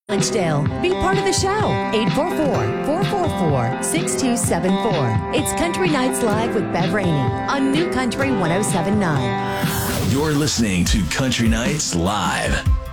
Dale. Be part of the show. 844-444-6274. It's Country Nights Live with Bev Rainey on New Country 107.9. You're listening to Country Nights Live.